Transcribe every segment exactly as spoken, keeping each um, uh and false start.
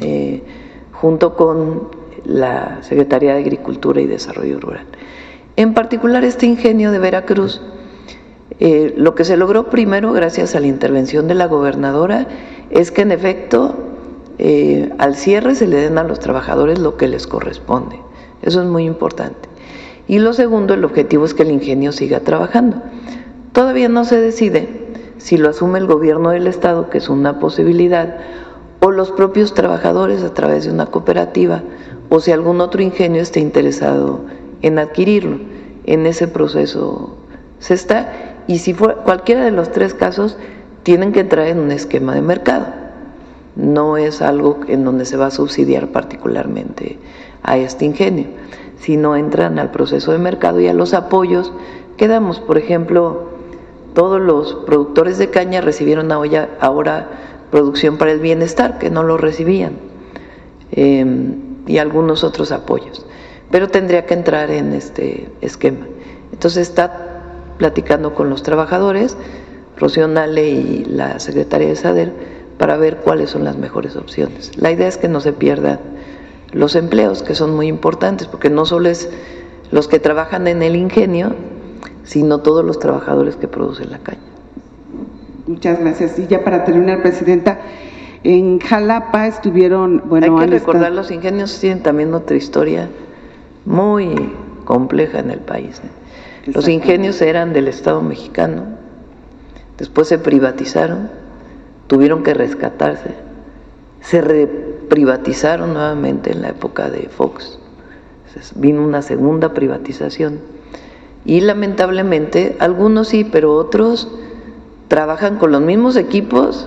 eh, junto con la Secretaría de Agricultura y Desarrollo Rural. En particular, este ingenio de Veracruz, eh, lo que se logró primero, gracias a la intervención de la gobernadora, es que en efecto eh, al cierre se le den a los trabajadores lo que les corresponde. Eso es muy importante. Y lo segundo, el objetivo es que el ingenio siga trabajando. Todavía no se decide si lo asume el gobierno del estado, que es una posibilidad, o los propios trabajadores a través de una cooperativa, o si algún otro ingenio está interesado en adquirirlo. En ese proceso se está, y si fue cualquiera de los tres casos, tienen que entrar en un esquema de mercado. No es algo en donde se va a subsidiar particularmente a este ingenio, sino entran al proceso de mercado y a los apoyos que damos. Por ejemplo, todos los productores de caña recibieron ahora, ahora producción para el bienestar, que no lo recibían, eh, y algunos otros apoyos, pero tendría que entrar en este esquema. Entonces está platicando con los trabajadores, Rocío Nale y la secretaria de SADER, para ver cuáles son las mejores opciones. La idea es que no se pierdan los empleos, que son muy importantes, porque no solo es los que trabajan en el ingenio, sino todos los trabajadores que producen la caña. Muchas gracias. Y ya para terminar, Presidenta, en Jalapa estuvieron… bueno, hay que recordar, estado... los ingenios tienen también otra historia muy compleja en el país, ¿eh? Los ingenios eran del Estado mexicano, después se privatizaron, tuvieron que rescatarse, se reprivatizaron nuevamente en la época de Fox, entonces, vino una segunda privatización y lamentablemente algunos sí, pero otros trabajan con los mismos equipos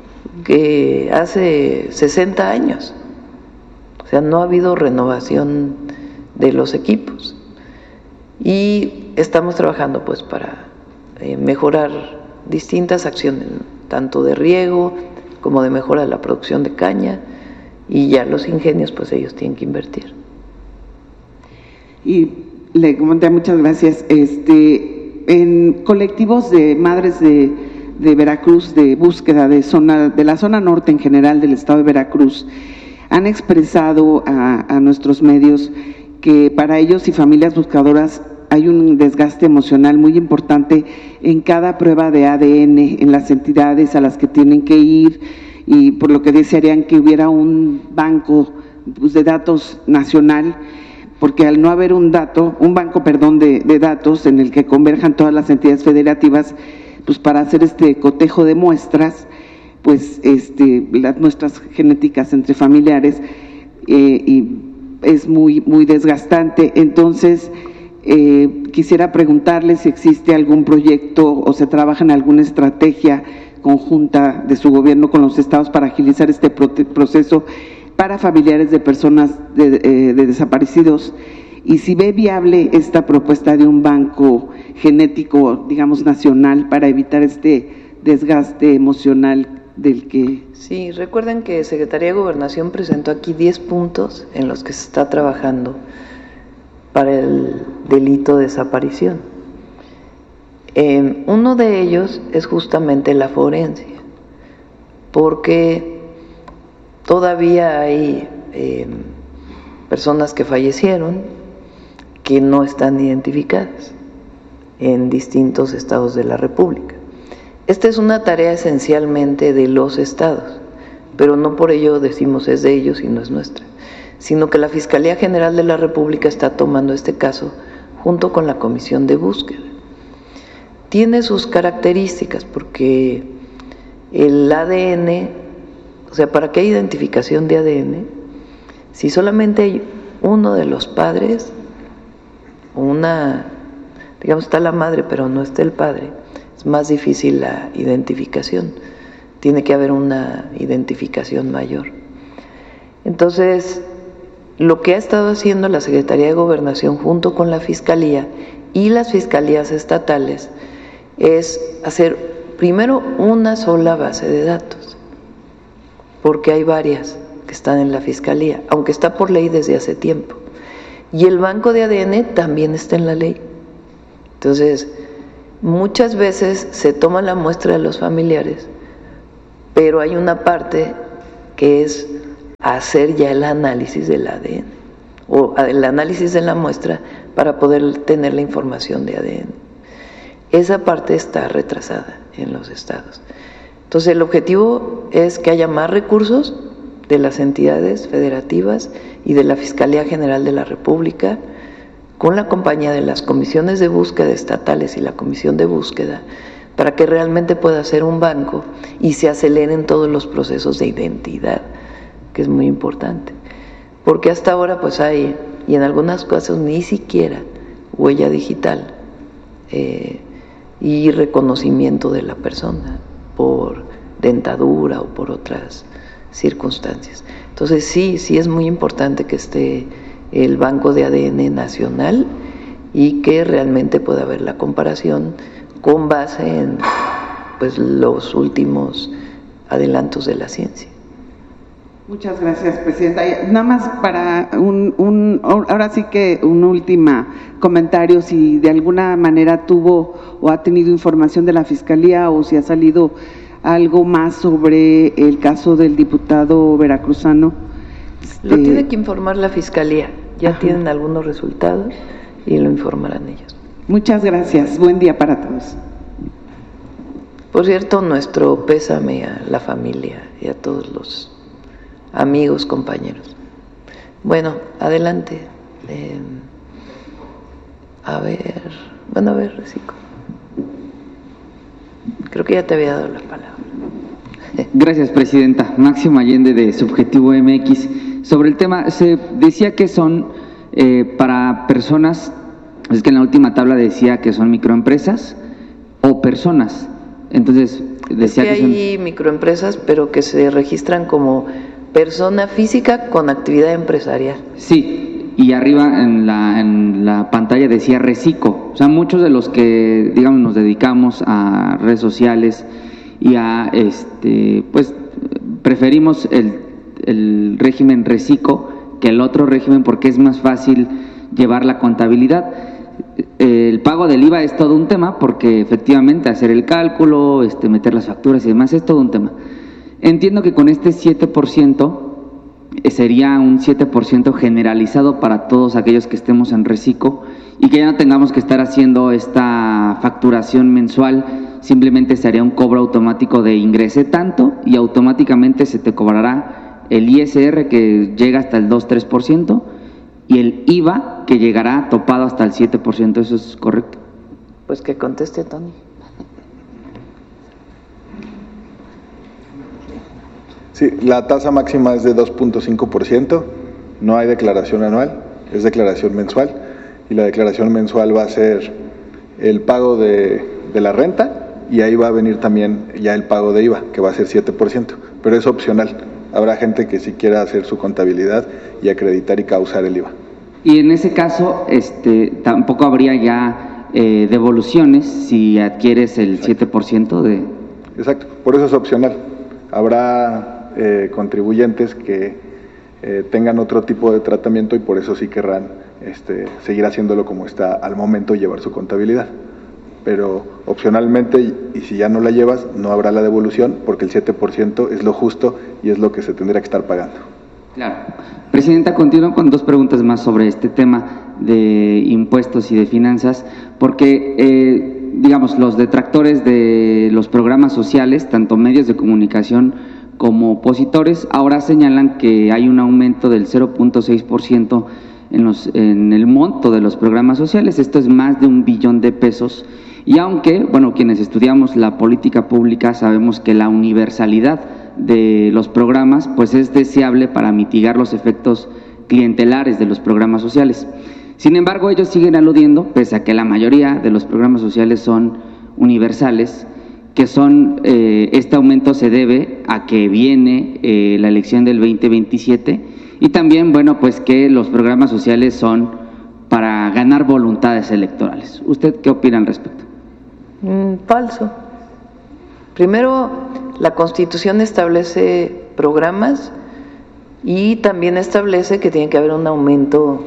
que hace sesenta años, o sea, no ha habido renovación de los equipos y estamos trabajando pues para eh, mejorar distintas acciones, tanto de riego como de mejora de la producción de caña, y ya los ingenios pues ellos tienen que invertir. Y le comenté, muchas gracias. Este, en colectivos de madres de, de Veracruz de búsqueda de zona, de la zona norte en general del estado de Veracruz, han expresado a, a nuestros medios que para ellos y familias buscadoras hay un desgaste emocional muy importante en cada prueba de A D N, en las entidades a las que tienen que ir, y por lo que desearían que hubiera un banco pues, de datos nacional, porque al no haber un dato, un banco, perdón, de, de datos en el que converjan todas las entidades federativas, pues para hacer este cotejo de muestras, pues este, las muestras genéticas entre familiares, eh, y es muy, muy desgastante. Entonces, eh, quisiera preguntarle si existe algún proyecto o se trabaja en alguna estrategia conjunta de su gobierno con los estados para agilizar este proceso para familiares de personas de, de, de desaparecidos, y si ve viable esta propuesta de un banco genético, digamos, nacional, para evitar este desgaste emocional del que… Sí, recuerden que Secretaría de Gobernación presentó aquí diez puntos en los que se está trabajando para el delito de desaparición. Eh, uno de ellos es justamente la forencia, porque todavía hay eh, personas que fallecieron que no están identificadas en distintos estados de la República. Esta es una tarea esencialmente de los estados, pero no por ello decimos es de ellos y no es nuestra, sino que la Fiscalía General de la República está tomando este caso junto con la Comisión de Búsqueda. Tiene sus características porque el A D N, o sea, ¿para qué hay identificación de A D N? Si solamente hay uno de los padres, una, digamos, está la madre pero no está el padre, es más difícil la identificación, tiene que haber una identificación mayor. Entonces, lo que ha estado haciendo la Secretaría de Gobernación junto con la Fiscalía y las fiscalías estatales es hacer primero una sola base de datos, porque hay varias que están en la Fiscalía, aunque está por ley desde hace tiempo, y el banco de A D N también está en la ley. Entonces, muchas veces se toma la muestra de los familiares, pero hay una parte que es hacer ya el análisis del A D N o el análisis de la muestra para poder tener la información de A D N. Esa parte está retrasada en los estados. Entonces el objetivo es que haya más recursos de las entidades federativas y de la Fiscalía General de la República, con la compañía de las comisiones de búsqueda estatales y la comisión de búsqueda, para que realmente pueda ser un banco y se aceleren todos los procesos de identidad, que es muy importante. Porque hasta ahora pues hay, y en algunos casos ni siquiera, huella digital eh, y reconocimiento de la persona por dentadura o por otras circunstancias. Entonces sí, sí es muy importante que esté el Banco de A D N Nacional y que realmente pueda haber la comparación con base en pues los últimos adelantos de la ciencia. Muchas gracias, Presidenta. Nada más para un, un ahora sí que un último comentario, si de alguna manera tuvo o ha tenido información de la Fiscalía o si ha salido algo más sobre el caso del diputado veracruzano. Lo este... tiene que informar la Fiscalía, ya Ajá. tienen algunos resultados y lo informarán ellos. Muchas gracias, buen día para todos. Por cierto, nuestro pésame a la familia y a todos los amigos, compañeros. Bueno, adelante. Eh, a ver, bueno, a ver, Recico. Creo que ya te había dado la palabra. Gracias, Presidenta. Máximo Allende, de Subjetivo M X. Sobre el tema, se decía que son eh, para personas, es que en la última tabla decía que son microempresas o personas. Entonces, decía es que, que hay son... microempresas, pero que se registran como persona física con actividad empresarial. Sí, y arriba en la, en la pantalla decía Recico. O sea, muchos de los que, digamos, nos dedicamos a redes sociales y a, este, pues, preferimos el, el régimen Recico que el otro régimen porque es más fácil llevar la contabilidad. El pago del I V A es todo un tema porque efectivamente hacer el cálculo, este, meter las facturas y demás es todo un tema. Entiendo que con este siete por ciento sería un siete por ciento generalizado para todos aquellos que estemos en Recico y que ya no tengamos que estar haciendo esta facturación mensual, simplemente sería un cobro automático de ingresé tanto y automáticamente se te cobrará el I S R que llega hasta el dos tres por ciento y el I V A que llegará topado hasta el siete por ciento. ¿Eso es correcto? Pues que conteste Tony. Sí, la tasa máxima es de dos punto cinco por ciento, no hay declaración anual, es declaración mensual, y la declaración mensual va a ser el pago de, de la renta, y ahí va a venir también ya el pago de I V A, que va a ser siete por ciento, pero es opcional. Habrá gente que si quiera hacer su contabilidad y acreditar y causar el I V A. Y en ese caso, este, tampoco habría ya eh, devoluciones si adquieres el Exacto. siete por ciento de... Exacto, por eso es opcional. Habrá eh, contribuyentes que eh, tengan otro tipo de tratamiento y por eso sí querrán este, seguir haciéndolo como está al momento y llevar su contabilidad. Pero opcionalmente, y, y si ya no la llevas, no habrá la devolución porque el siete por ciento es lo justo y es lo que se tendría que estar pagando. Claro. Presidenta, continúo con dos preguntas más sobre este tema de impuestos y de finanzas, porque, eh, digamos, los detractores de los programas sociales, tanto medios de comunicación como opositores, ahora señalan que hay un aumento del cero punto seis por ciento en, los, en el monto de los programas sociales. Esto es más de un billón de pesos. Y aunque, bueno, quienes estudiamos la política pública sabemos que la universalidad de los programas pues es deseable para mitigar los efectos clientelares de los programas sociales. Sin embargo, ellos siguen aludiendo, pese a que la mayoría de los programas sociales son universales, que son eh, este aumento se debe a que viene eh, la elección del veinte veintisiete y también, bueno, pues que los programas sociales son para ganar voluntades electorales. ¿Usted qué opina al respecto? Mm, falso. Primero, la Constitución establece programas y también establece que tiene que haber un aumento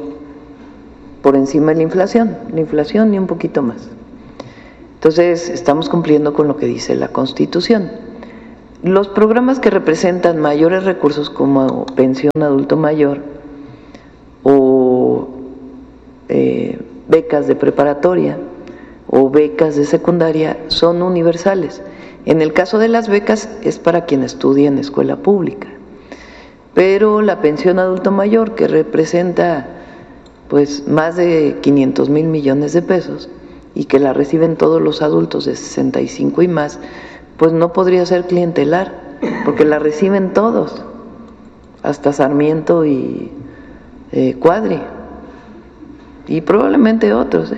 por encima de la inflación, la inflación y un poquito más. Entonces, estamos cumpliendo con lo que dice la Constitución. los programas que representan mayores recursos como pensión adulto mayor o eh, becas de preparatoria o becas de secundaria son universales. En el caso de las becas es para quien estudia en escuela pública, pero la pensión adulto mayor, que representa pues más de quinientos mil millones de pesos y que la reciben todos los adultos de sesenta y cinco y más, pues no podría ser clientelar, porque la reciben todos, hasta Sarmiento y eh, Cuadri, y probablemente otros, ¿eh?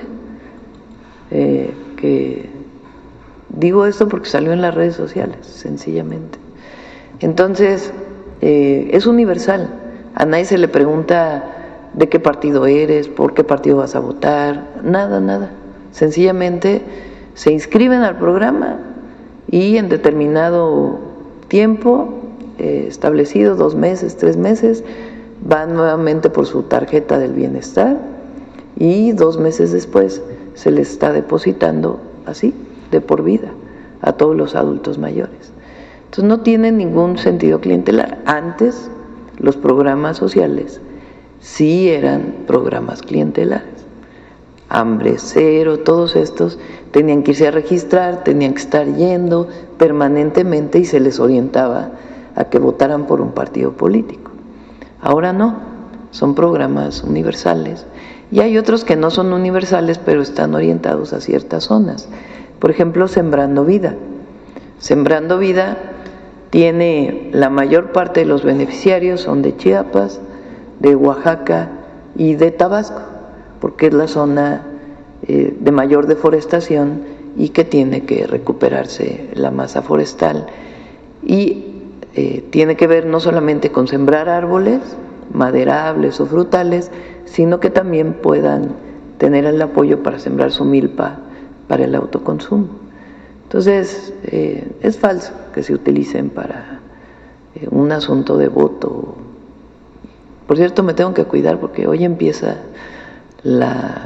Eh, que digo esto porque salió en las redes sociales, sencillamente. Entonces, eh, es universal. A nadie se le pregunta de qué partido eres, por qué partido vas a votar, nada, nada. Sencillamente se inscriben al programa y en determinado tiempo eh, establecido, dos meses, tres meses, van nuevamente por su tarjeta del bienestar y dos meses después se les está depositando así, de por vida, a todos los adultos mayores. Entonces no tienen ningún sentido clientelar. Antes los programas sociales sí eran programas clientelares. Hambre Cero, todos estos tenían que irse a registrar, tenían que estar yendo permanentemente y se les orientaba a que votaran por un partido político. Ahora no, son programas universales y hay otros que no son universales pero están orientados a ciertas zonas. Por ejemplo, Sembrando Vida. Sembrando Vida tiene la mayor parte de los beneficiarios son de Chiapas, de Oaxaca y de Tabasco, porque es la zona eh, de mayor deforestación y que tiene que recuperarse la masa forestal. Y eh, tiene que ver no solamente con sembrar árboles, maderables o frutales, sino que también puedan tener el apoyo para sembrar su milpa para el autoconsumo. Entonces, eh, es falso que se utilicen para eh, un asunto de voto. Por cierto, me tengo que cuidar porque hoy empieza la,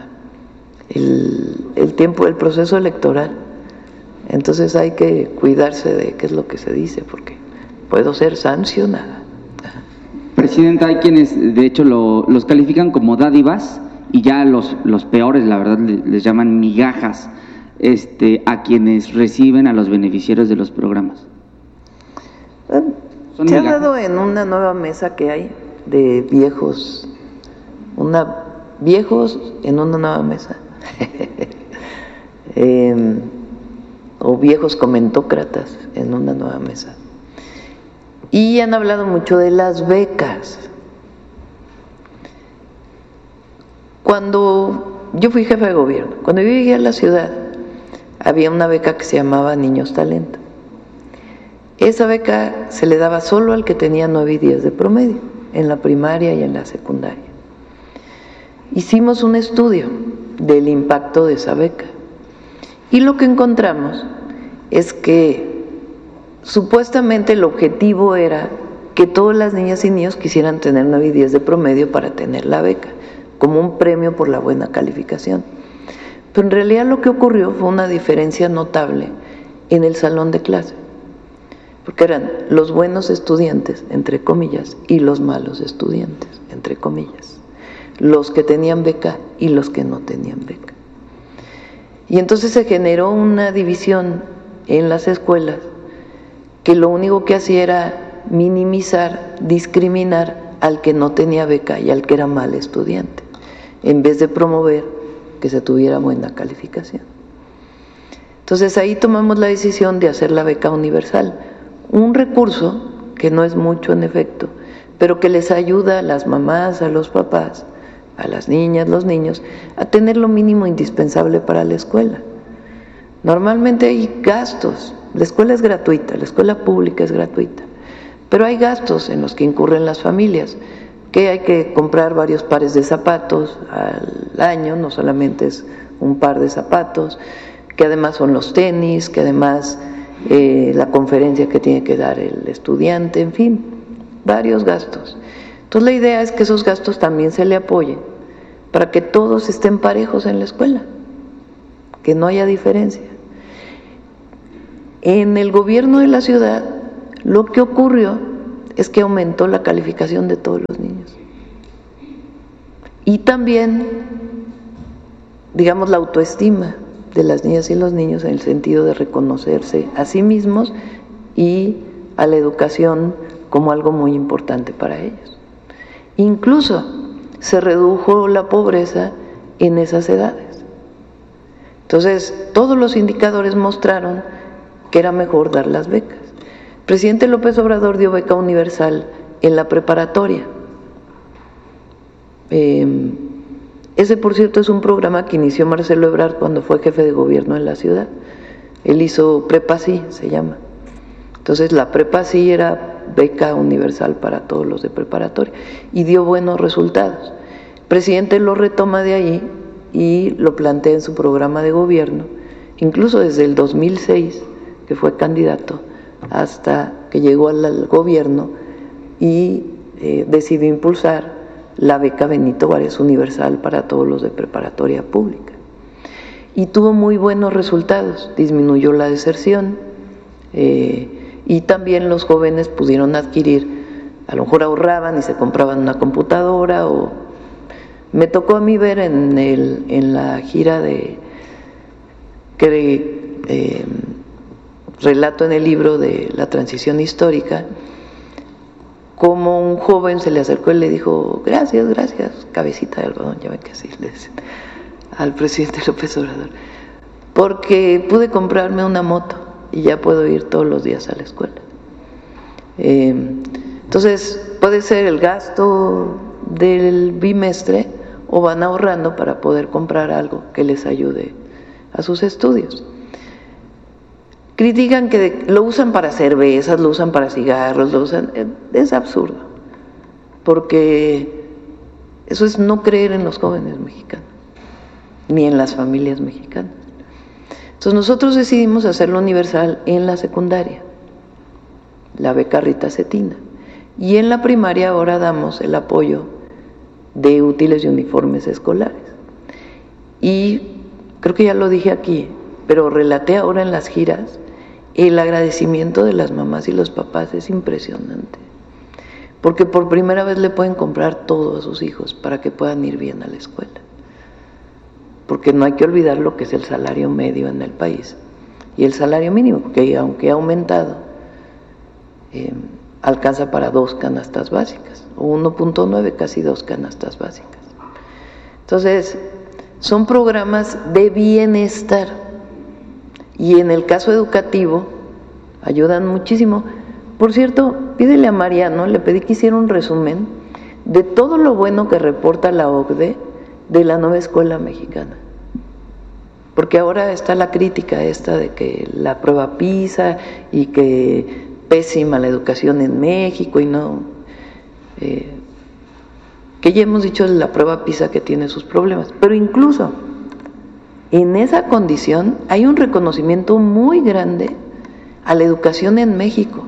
el, el tiempo, el proceso electoral. Entonces hay que cuidarse de qué es lo que se dice porque puedo ser sancionada. Presidenta, hay quienes de hecho lo, los califican como dádivas y ya los, los peores, la verdad, les, les llaman migajas este, a quienes reciben a los beneficiarios de los programas. Se ha dado en una nueva mesa que hay de viejos, una viejos en una nueva mesa, eh, o viejos comentócratas en una nueva mesa. Y han hablado mucho de las becas. Cuando yo fui jefe de gobierno, cuando yo llegué a la ciudad, había una beca que se llamaba Niños Talento. Esa beca se le daba solo al que tenía nueve y diez de promedio, en la primaria y en la secundaria. Hicimos un estudio del impacto de esa beca y lo que encontramos es que supuestamente el objetivo era que todas las niñas y niños quisieran tener nueve y diez de promedio para tener la beca, como un premio por la buena calificación. Pero en realidad lo que ocurrió fue una diferencia notable en el salón de clase, porque eran los buenos estudiantes, entre comillas, y los malos estudiantes, entre comillas, los que tenían beca y los que no tenían beca. Y entonces se generó una división en las escuelas que lo único que hacía era minimizar, discriminar al que no tenía beca y al que era mal estudiante, en vez de promover que se tuviera buena calificación. Entonces ahí tomamos la decisión de hacer la beca universal, un recurso que no es mucho en efecto, pero que les ayuda a las mamás, a los papás, a las niñas, los niños, a tener lo mínimo indispensable para la escuela. Normalmente hay gastos, la escuela es gratuita, la escuela pública es gratuita, pero hay gastos en los que incurren las familias, que hay que comprar varios pares de zapatos al año, no solamente es un par de zapatos, que además son los tenis, que además eh, la conferencia que tiene que dar el estudiante, en fin, varios gastos. Entonces la idea es que esos gastos también se le apoyen para que todos estén parejos en la escuela, que no haya diferencia. En el gobierno de la ciudad Lo que ocurrió es que aumentó la calificación de todos los niños. Y también, digamos, la autoestima de las niñas y los niños en el sentido de reconocerse a sí mismos y a la educación como algo muy importante para ellos. Incluso se redujo la pobreza en esas edades. Entonces, todos los indicadores mostraron que era mejor dar las becas. El presidente López Obrador dio beca universal en la preparatoria. Eh, ese, por cierto, es un programa que inició Marcelo Ebrard cuando fue jefe de gobierno en la ciudad. Él hizo Prepa Sí, se llama. Entonces, la Prepa Sí era beca universal para todos los de preparatoria y dio buenos resultados. El presidente lo retoma de ahí y lo plantea en su programa de gobierno, incluso desde el dos mil seis, que fue candidato, hasta que llegó al, al gobierno y eh, decidió impulsar la beca Benito Juárez universal para todos los de preparatoria pública. Y tuvo muy buenos resultados, disminuyó la deserción eh, y también los jóvenes pudieron adquirir, a lo mejor ahorraban y se compraban una computadora. O me tocó a mí ver en, el, en la gira de que eh, relato en el libro de la transición histórica, como un joven se le acercó y le dijo, gracias, gracias, cabecita de algodón, ya ven que así le dicen al presidente López Obrador, porque pude comprarme una moto y ya puedo ir todos los días a la escuela. Eh, entonces, puede ser el gasto del bimestre o van ahorrando para poder comprar algo que les ayude a sus estudios. Critican que lo usan para cervezas, lo usan para cigarros, lo usan, es absurdo, porque eso es no creer en los jóvenes mexicanos, ni en las familias mexicanas. Entonces nosotros decidimos hacerlo universal en la secundaria, la beca Rita Cetina, y en la primaria ahora damos el apoyo de útiles y uniformes escolares. Y creo que ya lo dije aquí, pero relaté ahora en las giras, el agradecimiento de las mamás y los papás es impresionante, porque por primera vez le pueden comprar todo a sus hijos para que puedan ir bien a la escuela, porque no hay que olvidar lo que es el salario medio en el país y el salario mínimo, que aunque ha aumentado, eh, alcanza para dos canastas básicas, o uno punto nueve, casi dos canastas básicas. Entonces, son programas de bienestar. Y en el caso educativo, ayudan muchísimo. Por cierto, pídele a Mariano, le pedí que hiciera un resumen de todo lo bueno que reporta la O C D E de la nueva escuela mexicana. Porque ahora está la crítica esta de que la prueba PISA y que pésima la educación en México y no... Eh, que ya hemos dicho de la prueba PISA que tiene sus problemas, pero incluso en esa condición hay un reconocimiento muy grande a la educación en México.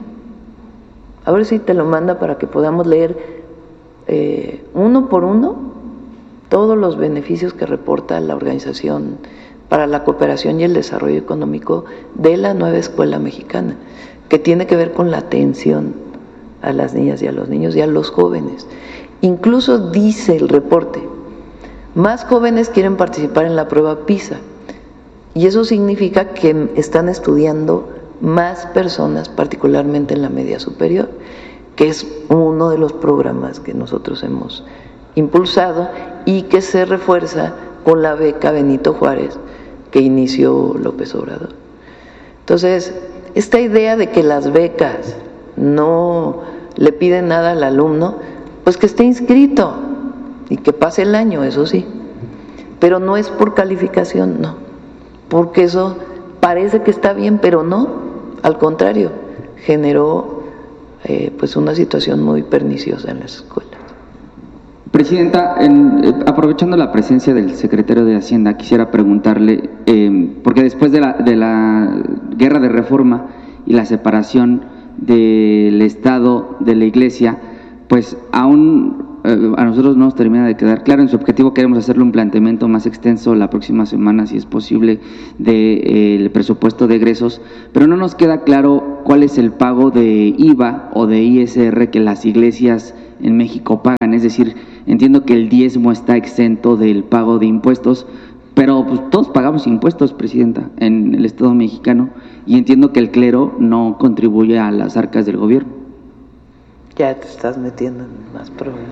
A ver si te lo manda para que podamos leer eh, uno por uno todos los beneficios que reporta la Organización para la Cooperación y el Desarrollo Económico de la nueva escuela mexicana, que tiene que ver con la atención a las niñas y a los niños y a los jóvenes. Incluso dice el reporte, más jóvenes quieren participar en la prueba PISA y eso significa que están estudiando más personas, particularmente en la media superior, que es uno de los programas que nosotros hemos impulsado y que se refuerza con la beca Benito Juárez que inició López Obrador. Entonces, esta idea de que las becas no le piden nada al alumno, pues que esté inscrito y que pase el año, eso sí, pero no es por calificación, no, porque eso parece que está bien, pero no, al contrario, generó eh, pues una situación muy perniciosa en las escuelas. Presidenta, en, eh, aprovechando la presencia del secretario de Hacienda, quisiera preguntarle, eh, porque después de la, de la guerra de reforma y la separación del Estado de la Iglesia, pues aún eh, a nosotros no nos termina de quedar claro. En su objetivo queremos hacerle un planteamiento más extenso la próxima semana, si es posible, del de, presupuesto de egresos, pero no nos queda claro cuál es el pago de I V A o de I S R que las iglesias en México pagan. Es decir, entiendo que el diezmo está exento del pago de impuestos, pero pues todos pagamos impuestos, Presidenta, en el Estado mexicano, y entiendo que el clero no contribuye a las arcas del gobierno. Ya te estás metiendo en más problemas.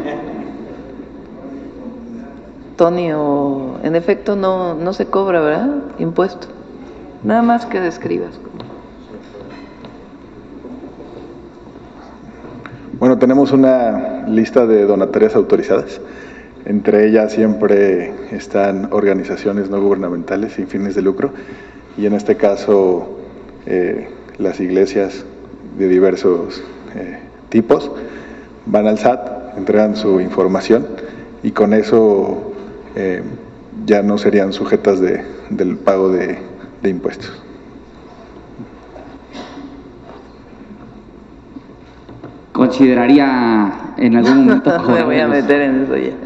Tony, o en efecto no, no se cobra, ¿verdad? Impuesto. Nada más que describas. Bueno, tenemos una lista de donatarias autorizadas. Entre ellas siempre están organizaciones no gubernamentales sin fines de lucro, y en este caso eh, las iglesias de diversos eh, tipos van al S A T, entregan su información y con eso eh, ya no serían sujetas de, del pago de, de impuestos. ¿Consideraría en algún momento me voy a meter en eso ya?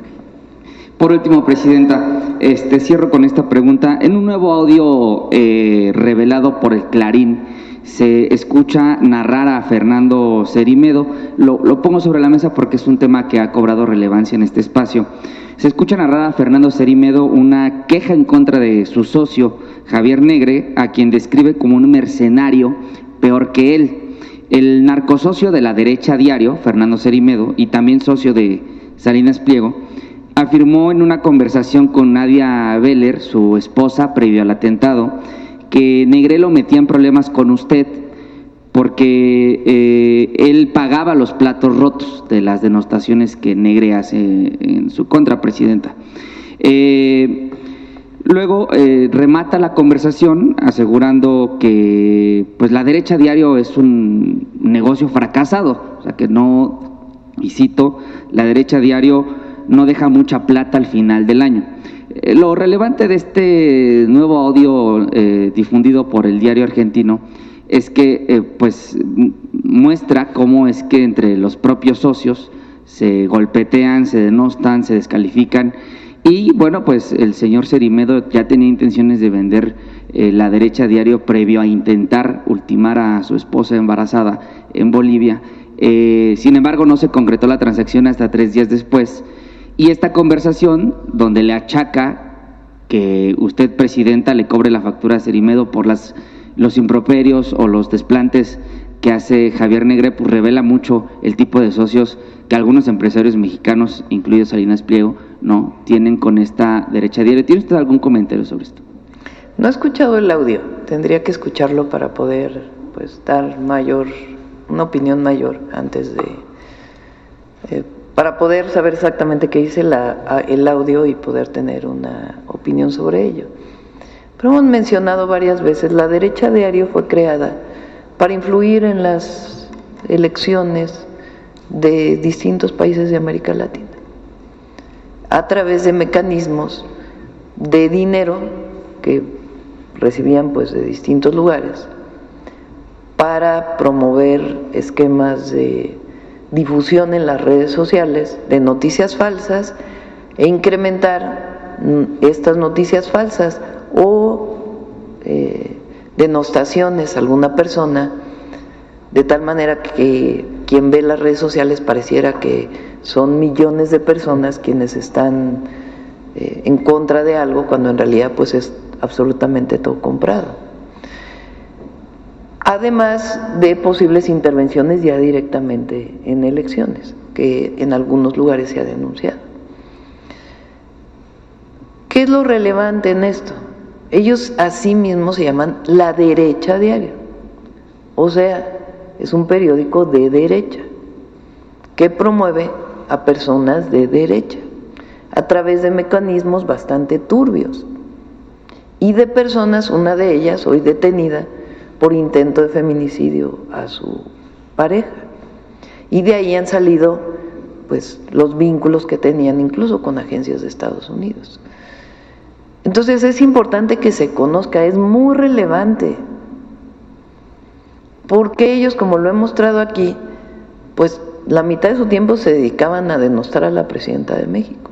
Por último, Presidenta, este, cierro con esta pregunta. En un nuevo audio eh, revelado por el Clarín, se escucha narrar a Fernando Cerimedo. Lo, lo pongo sobre la mesa porque es un tema que ha cobrado relevancia en este espacio. Se escucha narrar a Fernando Cerimedo una queja en contra de su socio, Javier Negre, a quien describe como un mercenario peor que él. El narcosocio de La Derecha Diario, Fernando Cerimedo, y también socio de Salinas Pliego, afirmó en una conversación con Nadia Beller, su esposa, previo al atentado, que Negre lo metía en problemas con usted porque eh, él pagaba los platos rotos de las denostaciones que Negre hace en su contra, Presidenta. Eh, luego eh, remata la conversación asegurando que pues La Derecha Diario es un negocio fracasado, o sea que no, y cito, La Derecha Diario no deja mucha plata al final del año. Eh, lo relevante de este nuevo audio eh, difundido por el Diario Argentino es que eh, pues muestra cómo es que entre los propios socios se golpetean, se denostan, se descalifican, y bueno, pues el señor Cerimedo ya tenía intenciones de vender eh, La Derecha Diario previo a intentar ultimar a su esposa embarazada en Bolivia. Eh, sin embargo, no se concretó la transacción hasta tres días después. Y esta conversación, donde le achaca que usted, Presidenta, le cobre la factura a Cerimedo por las, los improperios o los desplantes que hace Javier Negre, pues revela mucho el tipo de socios que algunos empresarios mexicanos, incluidos Salinas Pliego, no tienen con esta Derecha Diario. ¿Tiene usted algún comentario sobre esto? No he escuchado el audio, tendría que escucharlo para poder pues dar mayor, una opinión mayor antes de... Eh, para poder saber exactamente qué dice la, el audio y poder tener una opinión sobre ello. Pero hemos mencionado varias veces, La Derecha Diario fue creada para influir en las elecciones de distintos países de América Latina, a través de mecanismos de dinero que recibían pues de distintos lugares para promover esquemas de difusión en las redes sociales de noticias falsas e incrementar estas noticias falsas o eh, denostaciones a alguna persona, de tal manera que quien ve las redes sociales pareciera que son millones de personas quienes están eh, en contra de algo, cuando en realidad pues es absolutamente todo comprado. Además de posibles intervenciones ya directamente en elecciones, que en algunos lugares se ha denunciado. ¿Qué es lo relevante en esto? Ellos a sí mismos se llaman La Derecha Diario, o sea, es un periódico de derecha que promueve a personas de derecha a través de mecanismos bastante turbios y de personas, una de ellas hoy detenida por intento de feminicidio a su pareja, y de ahí han salido pues los vínculos que tenían incluso con agencias de Estados Unidos. Entonces es importante que se conozca, es muy relevante, porque ellos, como lo he mostrado aquí, pues la mitad de su tiempo se dedicaban a denostar a la presidenta de México.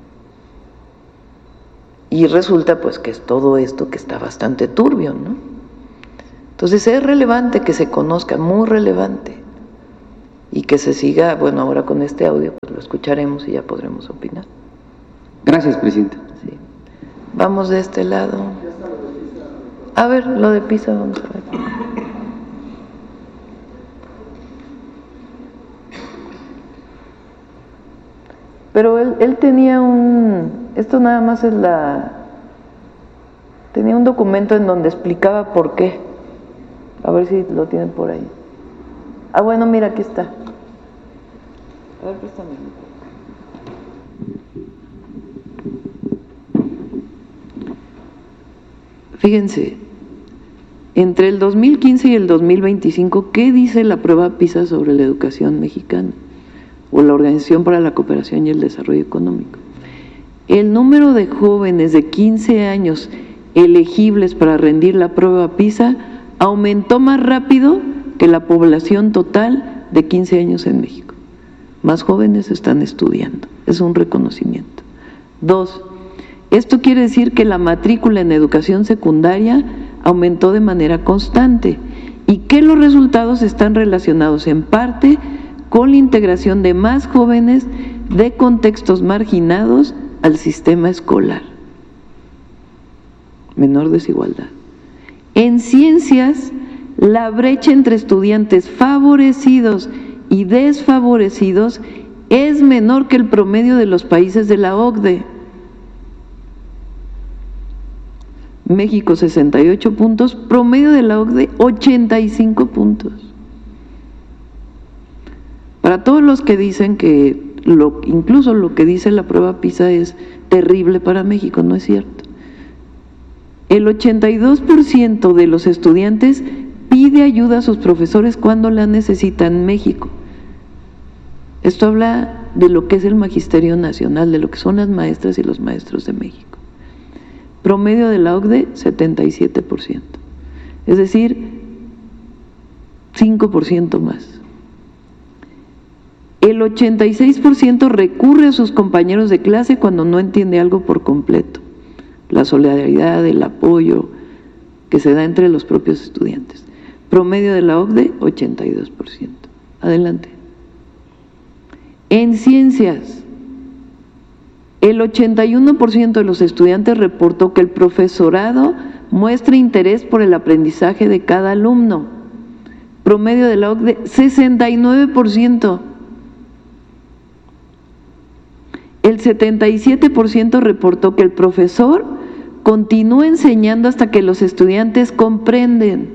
Y resulta pues que es todo esto que está bastante turbio, ¿no? Entonces es relevante que se conozca, muy relevante, y que se siga, bueno, ahora con este audio pues lo escucharemos y ya podremos opinar. Gracias, presidenta. Sí. Vamos de este lado. A ver, lo de PISA, vamos a ver. Pero él, él tenía un, esto nada más es la, tenía un documento en donde explicaba por qué. A ver si lo tienen por ahí. Ah, bueno, mira, aquí está. A ver, préstame. Fíjense, entre el dos mil quince y el dos mil veinticinco, ¿qué dice la prueba PISA sobre la educación mexicana? O la Organización para la Cooperación y el Desarrollo Económico. El número de jóvenes de quince años elegibles para rendir la prueba PISA aumentó más rápido que la población total de quince años en México. Más jóvenes están estudiando, es un reconocimiento. Dos, esto quiere decir que la matrícula en educación secundaria aumentó de manera constante y que los resultados están relacionados en parte con la integración de más jóvenes de contextos marginados al sistema escolar. Menor desigualdad. En ciencias, la brecha entre estudiantes favorecidos y desfavorecidos es menor que el promedio de los países de la O C D E. México sesenta y ocho puntos, promedio de la O C D E ochenta y cinco puntos. Para todos los que dicen que lo, incluso lo que dice la prueba PISA es terrible para México, no es cierto. El ochenta y dos por ciento de los estudiantes pide ayuda a sus profesores cuando la necesitan en México. Esto habla de lo que es el magisterio nacional, de lo que son las maestras y los maestros de México. Promedio de la O C D E, setenta y siete por ciento. Es decir, cinco por ciento más. El ochenta y seis por ciento recurre a sus compañeros de clase cuando no entiende algo por completo. La solidaridad, el apoyo que se da entre los propios estudiantes. Promedio de la O C D E, ochenta y dos por ciento. Adelante. En ciencias, el ochenta y uno por ciento de los estudiantes reportó que el profesorado muestra interés por el aprendizaje de cada alumno. Promedio de la O C D E, sesenta y nueve por ciento. El setenta y siete por ciento reportó que el profesor continúa enseñando hasta que los estudiantes comprenden.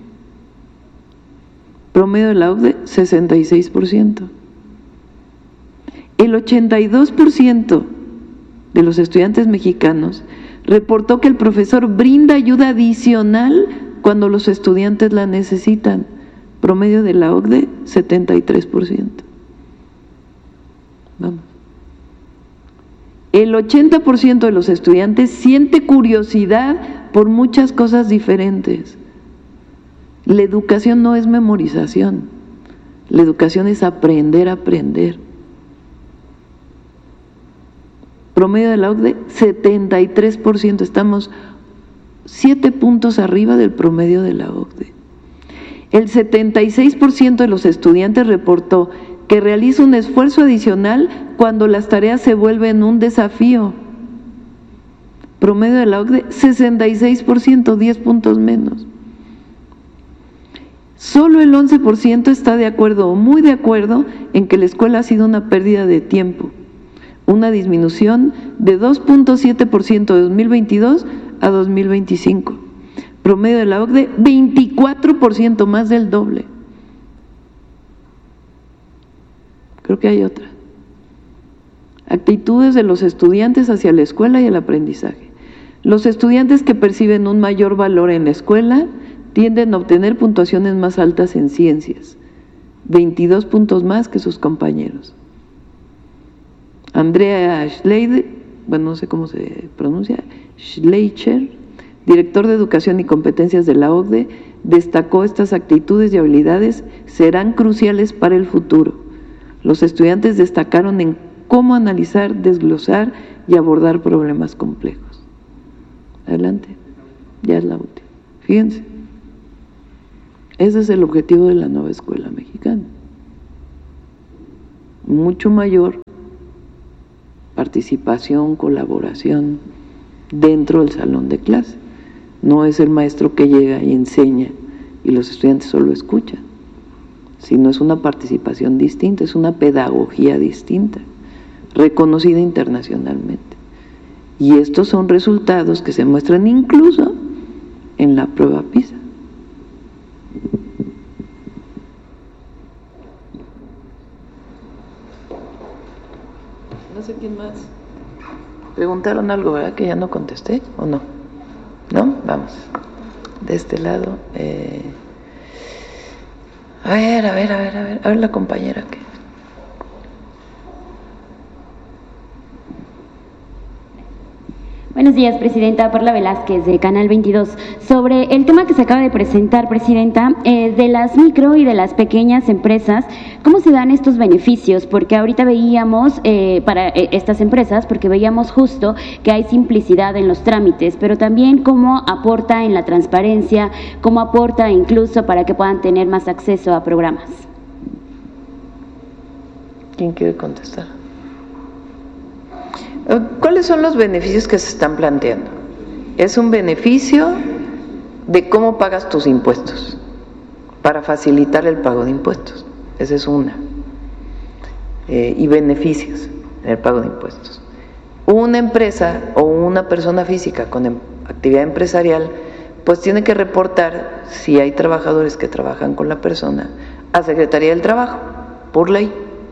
Promedio de la O C D E, sesenta y seis por ciento. El ochenta y dos por ciento de los estudiantes mexicanos reportó que el profesor brinda ayuda adicional cuando los estudiantes la necesitan. Promedio de la O C D E, setenta y tres por ciento. Vamos. El ochenta por ciento de los estudiantes siente curiosidad por muchas cosas diferentes. La educación no es memorización, la educación es aprender a aprender. Promedio de la O C D E, setenta y tres por ciento, estamos siete puntos arriba del promedio de la O C D E. El setenta y seis por ciento de los estudiantes reportó que realiza un esfuerzo adicional cuando las tareas se vuelven un desafío. Promedio de la O C D E, sesenta y seis por ciento, diez puntos menos. Solo el once por ciento está de acuerdo o muy de acuerdo en que la escuela ha sido una pérdida de tiempo, una disminución de dos punto siete por ciento de dos mil veintidós a dos mil veinticinco. Promedio de la O C D E, veinticuatro por ciento, más del doble. Creo que hay otra. Actitudes de los estudiantes hacia la escuela y el aprendizaje. Los estudiantes que perciben un mayor valor en la escuela tienden a obtener puntuaciones más altas en ciencias, veintidós puntos más que sus compañeros. Andrea Schleicher, bueno, no sé cómo se pronuncia, Schleicher, director de Educación y Competencias de la O C D E, destacó estas actitudes y habilidades serán cruciales para el futuro. Los estudiantes destacaron en cómo analizar, desglosar y abordar problemas complejos. Adelante, ya es la última. Fíjense, ese es el objetivo de la nueva escuela mexicana. Mucho mayor participación, colaboración dentro del salón de clase. No es el maestro que llega y enseña y los estudiantes solo escuchan, sino es una participación distinta, es una pedagogía distinta, reconocida internacionalmente. Y estos son resultados que se muestran incluso en la prueba PISA. No sé quién más. Preguntaron algo, ¿verdad? Que ya no contesté, ¿o no? ¿No? Vamos. De este lado. Eh... A ver, a ver, a ver, a ver. A ver la compañera que... Buenos días, Presidenta. Perla Velázquez, de Canal veintidós. Sobre el tema que se acaba de presentar, Presidenta, eh, de las micro y de las pequeñas empresas, ¿cómo se dan estos beneficios? Porque ahorita veíamos, eh, para eh, estas empresas, porque veíamos justo que hay simplicidad en los trámites, pero también cómo aporta en la transparencia, cómo aporta incluso para que puedan tener más acceso a programas. ¿Quién quiere contestar? ¿Cuáles son los beneficios que se están planteando? Es un beneficio de cómo pagas tus impuestos, para facilitar el pago de impuestos. Esa es una. Eh, y beneficios en el pago de impuestos. Una empresa o una persona física con em- actividad empresarial, pues tiene que reportar, si hay trabajadores que trabajan con la persona, a Secretaría del Trabajo, por ley.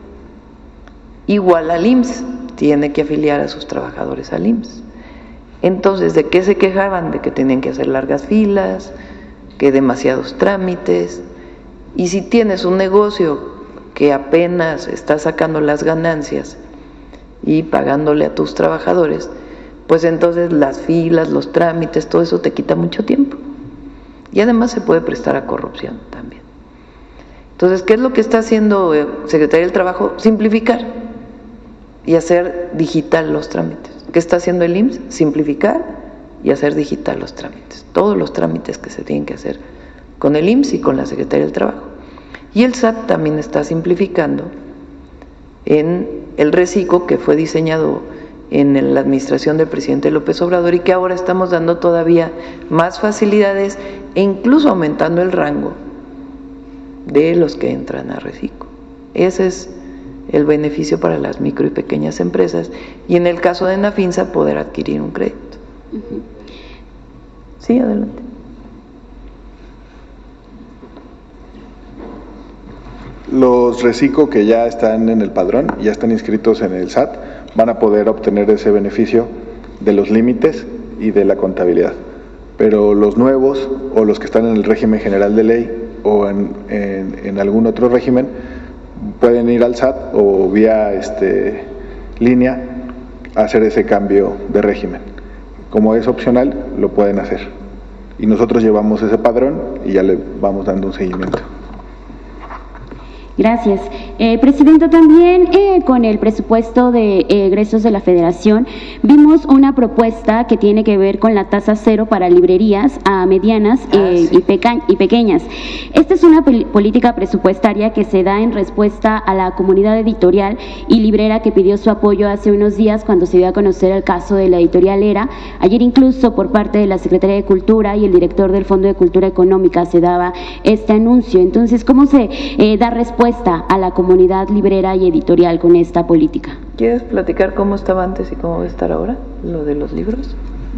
Igual al I M S S. Tiene que afiliar a sus trabajadores al I M S S. Entonces, ¿de qué se quejaban? De que tenían que hacer largas filas, que demasiados trámites. Y si tienes un negocio que apenas está sacando las ganancias y pagándole a tus trabajadores, pues entonces las filas, los trámites, todo eso te quita mucho tiempo. Y además se puede prestar a corrupción también. Entonces, ¿qué es lo que está haciendo Secretaría del Trabajo? Simplificar y hacer digital los trámites. ¿Qué está haciendo el I M S S? Simplificar y hacer digital los trámites. Todos los trámites que se tienen que hacer con el I M S S y con la Secretaría del Trabajo. Y el S A T también está simplificando en el RECICO, que fue diseñado en la administración del presidente López Obrador y que ahora estamos dando todavía más facilidades e incluso aumentando el rango de los que entran a RECICO. Ese es el beneficio para las micro y pequeñas empresas, y en el caso de Nafinsa poder adquirir un crédito. Uh-huh. Sí, adelante. Los RECICO que ya están en el padrón, ya están inscritos en el S A T, van a poder obtener ese beneficio de los límites y de la contabilidad. Pero los nuevos o los que están en el régimen general de ley o en, en, en algún otro régimen, pueden ir al S A T o vía este, línea a hacer ese cambio de régimen. Como es opcional, lo pueden hacer. Y nosotros llevamos ese padrón y ya le vamos dando un seguimiento. Gracias. Eh, Presidenta, también eh, con el presupuesto de eh, egresos de la Federación vimos una propuesta que tiene que ver con la tasa cero para librerías a medianas eh, ah, sí. y, peca- y pequeñas. Esta es una pol- política presupuestaria que se da en respuesta a la comunidad editorial y librera que pidió su apoyo hace unos días cuando se dio a conocer el caso de la editorial ERA. Ayer incluso por parte de la Secretaría de Cultura y el director del Fondo de Cultura Económica se daba este anuncio. Entonces, ¿cómo se eh, da respuesta a la comunidad librera y editorial con esta política? ¿Quieres platicar cómo estaba antes y cómo va a estar ahora, lo de los libros?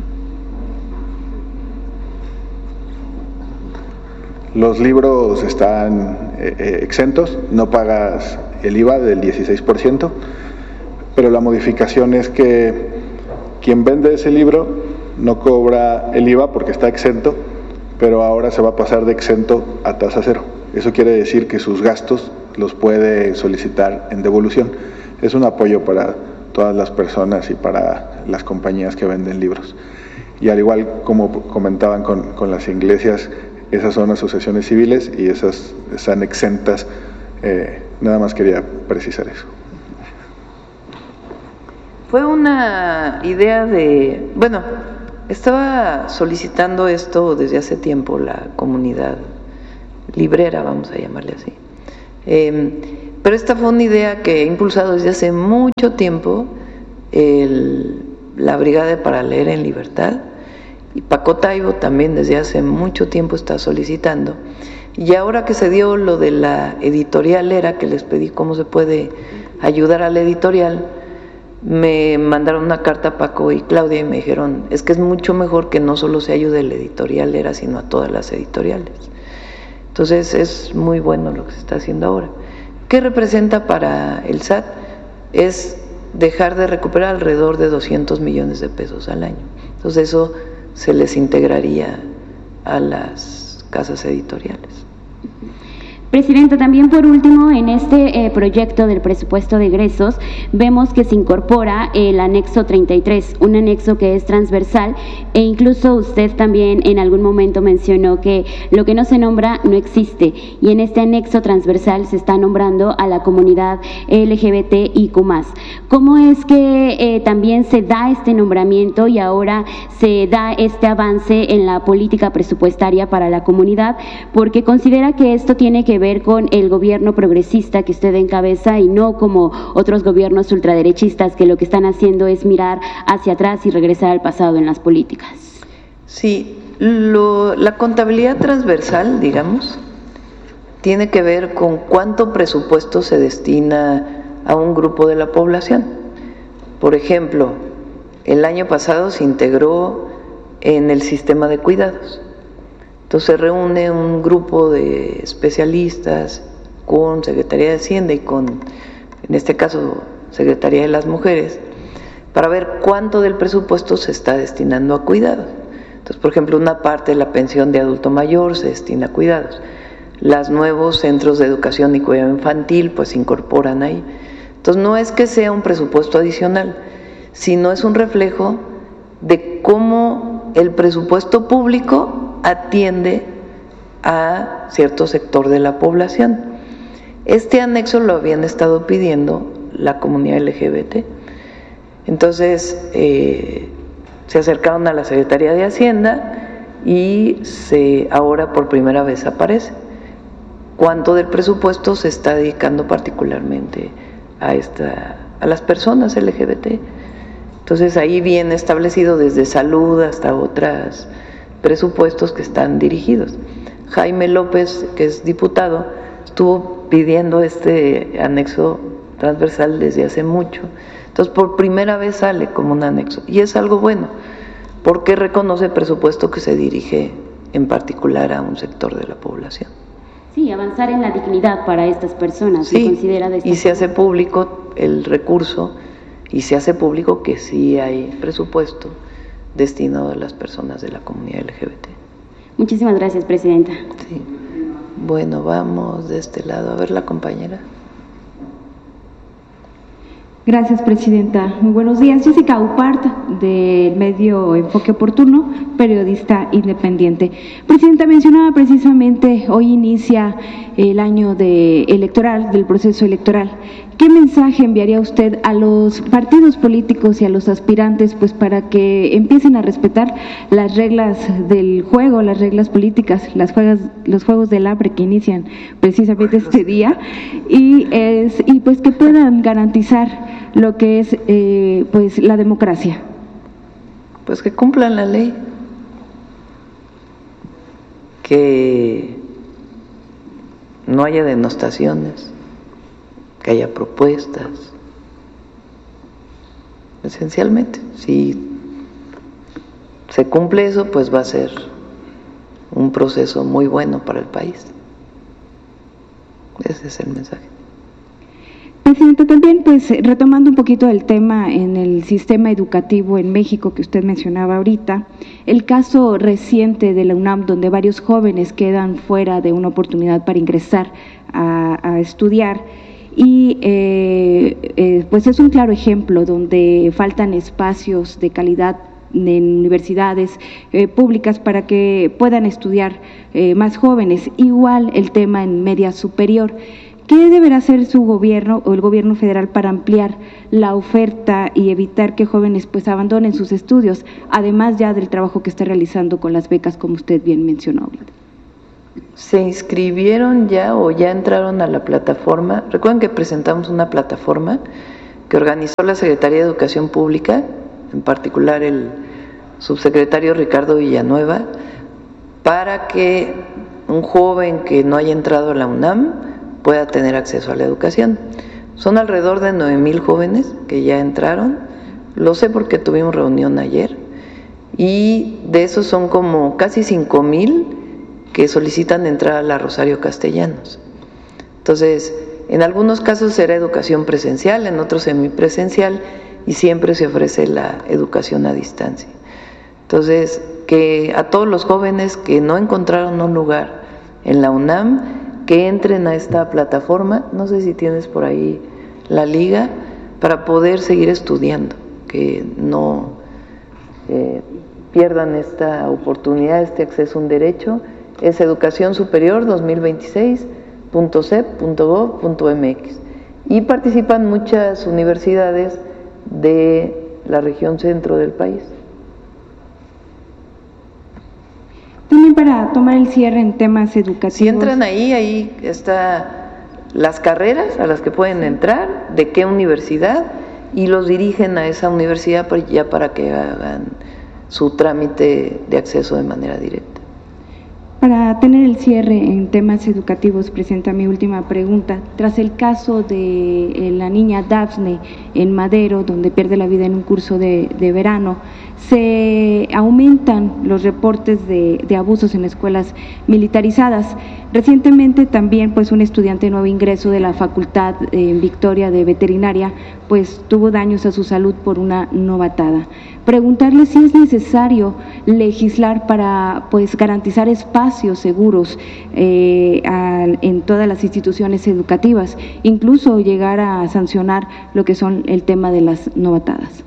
Los libros están eh, exentos, no pagas el I V A del dieciséis por ciento, pero la modificación es que quien vende ese libro no cobra el I V A porque está exento, pero ahora se va a pasar de exento a tasa cero. Eso quiere decir que sus gastos los puede solicitar en devolución. Es un apoyo para todas las personas y para las compañías que venden libros. Y al igual como comentaban con, con las iglesias, esas son asociaciones civiles y esas están exentas eh, Nada más quería precisar eso. Fue una idea de, bueno, estaba solicitando esto desde hace tiempo la comunidad librera, vamos a llamarle así. Eh, pero esta fue una idea que he impulsado desde hace mucho tiempo el, la Brigada para Leer en Libertad, y Paco Taibo también desde hace mucho tiempo está solicitando. Y ahora que se dio lo de la editorial ERA, que les pedí cómo se puede ayudar a la editorial, me mandaron una carta a Paco y Claudia y me dijeron, es que es mucho mejor que no solo se ayude a la editorial ERA, sino a todas las editoriales. Entonces es muy bueno lo que se está haciendo ahora. ¿Qué representa para el S A T? Es dejar de recuperar alrededor de doscientos millones de pesos al año. Entonces eso se les integraría a las casas editoriales. Presidenta, también por último, en este eh, proyecto del presupuesto de egresos, vemos que se incorpora el anexo treinta y tres, un anexo que es transversal, e incluso usted también en algún momento mencionó que lo que no se nombra no existe, y en este anexo transversal se está nombrando a la comunidad L G B T I Q más. ¿Cómo es que eh, también se da este nombramiento y ahora se da este avance en la política presupuestaria para la comunidad? Porque considera que esto tiene que ver con el gobierno progresista que usted encabeza y no como otros gobiernos ultraderechistas que lo que están haciendo es mirar hacia atrás y regresar al pasado en las políticas. Sí, lo, la contabilidad transversal, digamos, tiene que ver con cuánto presupuesto se destina a un grupo de la población. Por ejemplo, el año pasado se integró en el sistema de cuidados. Entonces se reúne un grupo de especialistas con Secretaría de Hacienda y con, en este caso, Secretaría de las Mujeres, para ver cuánto del presupuesto se está destinando a cuidados. Entonces, por ejemplo, una parte de la pensión de adulto mayor se destina a cuidados. Los nuevos centros de educación y cuidado infantil pues se incorporan ahí. Entonces, no es que sea un presupuesto adicional, sino es un reflejo de cómo el presupuesto público atiende a cierto sector de la población. Este anexo lo habían estado pidiendo la comunidad L G B T. Entonces, eh, se acercaron a la Secretaría de Hacienda y se, ahora por primera vez aparece cuánto del presupuesto se está dedicando particularmente a, esta, a las personas L G B T. Entonces, ahí viene establecido desde salud hasta otras presupuestos que están dirigidos. Jaime López, que es diputado, estuvo pidiendo este anexo transversal desde hace mucho. Entonces, por primera vez sale como un anexo. Y es algo bueno, porque reconoce el presupuesto que se dirige en particular a un sector de la población. Sí, avanzar en la dignidad para estas personas. Sí, se considera de esta y se hace público el recurso, y se hace público que sí hay presupuesto destinado a las personas de la comunidad L G B T. Muchísimas gracias, Presidenta. Sí. Bueno, vamos de este lado. A ver, la compañera. Gracias, Presidenta. Muy buenos días. Jessica Upart, del medio Enfoque Oportuno, periodista independiente. Presidenta, mencionaba precisamente, hoy inicia el año de electoral, del proceso electoral. ¿Qué mensaje enviaría usted a los partidos políticos y a los aspirantes, pues, para que empiecen a respetar las reglas del juego, las reglas políticas, las juegas, los juegos del hambre que inician precisamente este día, y, es, y pues que puedan garantizar lo que es eh, pues la democracia? Pues que cumplan la ley, que no haya denostaciones, que haya propuestas. Esencialmente, si se cumple eso, pues va a ser un proceso muy bueno para el país. Ese es el mensaje. Presidenta, también pues retomando un poquito el tema en el sistema educativo en México que usted mencionaba ahorita, el caso reciente de la UNAM donde varios jóvenes quedan fuera de una oportunidad para ingresar a, a estudiar, y eh, eh, pues es un claro ejemplo donde faltan espacios de calidad en universidades eh, públicas para que puedan estudiar eh, más jóvenes. Igual el tema en media superior. ¿Qué deberá hacer su gobierno o el gobierno federal para ampliar la oferta y evitar que jóvenes pues abandonen sus estudios, además ya del trabajo que está realizando con las becas, como usted bien mencionó ahorita? ¿Se inscribieron ya o ya entraron a la plataforma? Recuerden que presentamos una plataforma que organizó la Secretaría de Educación Pública, en particular el subsecretario Ricardo Villanueva, para que un joven que no haya entrado a la UNAM pueda tener acceso a la educación. Son alrededor de nueve mil jóvenes que ya entraron, lo sé porque tuvimos reunión ayer, y de esos son como casi cinco mil que solicitan entrar a la Rosario Castellanos. Entonces, en algunos casos será educación presencial, en otros semipresencial, y siempre se ofrece la educación a distancia. Entonces, que a todos los jóvenes que no encontraron un lugar en la UNAM, que entren a esta plataforma, no sé si tienes por ahí la liga, para poder seguir estudiando, que no eh, pierdan esta oportunidad, este acceso a un derecho. Es educación superior dos mil veintiséis punto c e p punto gov punto m x, y participan muchas universidades de la región centro del país. También para tomar el cierre en temas educativos. Si entran ahí, ahí está las carreras a las que pueden entrar, de qué universidad, y los dirigen a esa universidad ya para que hagan su trámite de acceso de manera directa. Para tener el cierre en temas educativos, presenta mi última pregunta. Tras el caso de la niña Dafne en Madero, donde pierde la vida en un curso de, de verano, se aumentan los reportes de, de abusos en escuelas militarizadas. Recientemente también pues un estudiante de nuevo ingreso de la Facultad en Victoria de Veterinaria pues tuvo daños a su salud por una novatada. Preguntarle si es necesario legislar para pues garantizar espacios seguros eh, a, en todas las instituciones educativas, incluso llegar a sancionar lo que son el tema de las novatadas.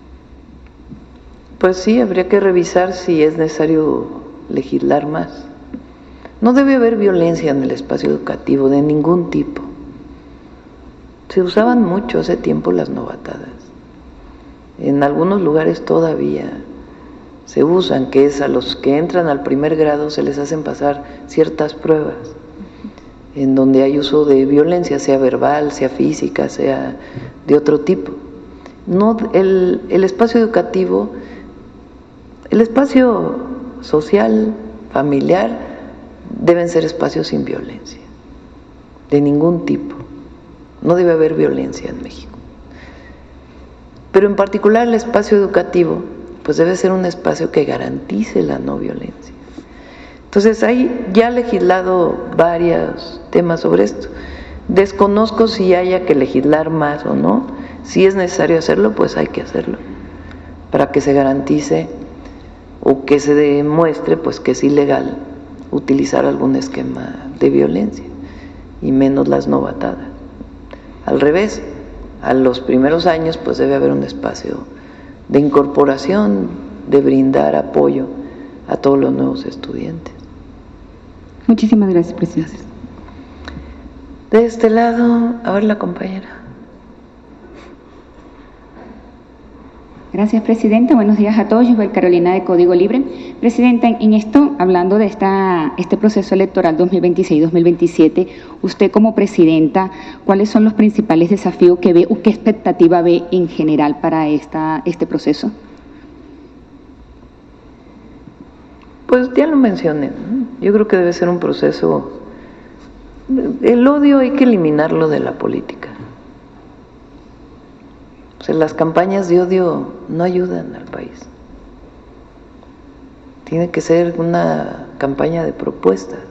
Pues sí, habría que revisar si es necesario legislar más. No debe haber violencia en el espacio educativo de ningún tipo. Se usaban mucho hace tiempo las novatadas. En algunos lugares todavía se usan, que es a los que entran al primer grado se les hacen pasar ciertas pruebas en donde hay uso de violencia, sea verbal, sea física, sea de otro tipo. No, el, el espacio educativo, el espacio social, familiar, deben ser espacios sin violencia, de ningún tipo. No debe haber violencia en México. Pero en particular el espacio educativo, pues debe ser un espacio que garantice la no violencia. Entonces hay ya legislado varios temas sobre esto. Desconozco si haya que legislar más o no. Si es necesario hacerlo, pues hay que hacerlo, para que se garantice o que se demuestre pues que es ilegal utilizar algún esquema de violencia, y menos las novatadas. Al revés, a los primeros años pues debe haber un espacio de incorporación, de brindar apoyo a todos los nuevos estudiantes. Muchísimas gracias, presidenta. De este lado, a ver la compañera. Gracias, Presidenta. Buenos días a todos. Yo soy Carolina de Código Libre. Presidenta, en esto, hablando de esta, este proceso electoral dos mil veintiséis dos mil veintisiete, usted como Presidenta, ¿cuáles son los principales desafíos que ve o qué expectativa ve en general para esta, este proceso? Pues ya lo mencioné, ¿no? Yo creo que debe ser un proceso. El odio hay que eliminarlo de la política. O sea, las campañas de odio no ayudan al país. Tiene que ser una campaña de propuestas.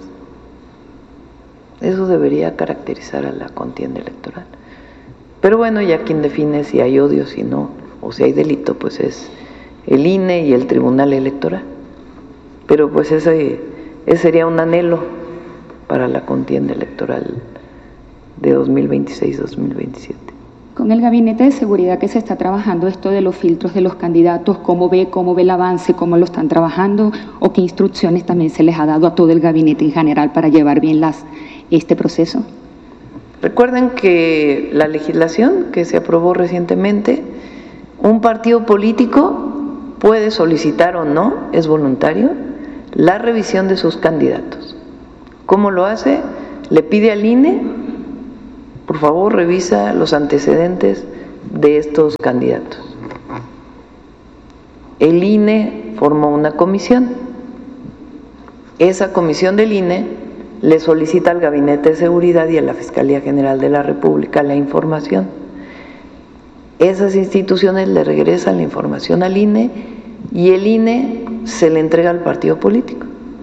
Eso debería caracterizar a la contienda electoral. Pero bueno, ya quien define si hay odio, si no, o si hay delito, pues es el I N E y el Tribunal Electoral. Pero pues ese, ese sería un anhelo para la contienda electoral de dos mil veintiséis dos mil veintisiete. Con el Gabinete de Seguridad que se está trabajando esto de los filtros de los candidatos, ¿cómo ve, cómo ve el avance, cómo lo están trabajando o qué instrucciones también se les ha dado a todo el gabinete en general para llevar bien las, este proceso? Recuerden que la legislación que se aprobó recientemente, un partido político puede solicitar o no, es voluntario, la revisión de sus candidatos. ¿Cómo lo hace? Le pide al I N E, por favor, revisa los antecedentes de estos candidatos. El I N E formó una comisión. Esa comisión del I N E le solicita al Gabinete de Seguridad y a la Fiscalía General de la República la información. Esas instituciones le regresan la información al I N E y el I N E se le entrega al partido político.